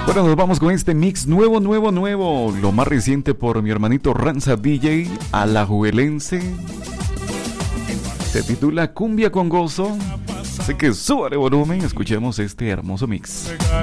Bueno, nos vamos con este mix nuevo. Lo más reciente por mi hermanito Ranza DJ, alajuelense. Se titula Cumbia con Gozo. Así que súbale volumen, escuchemos este hermoso mix.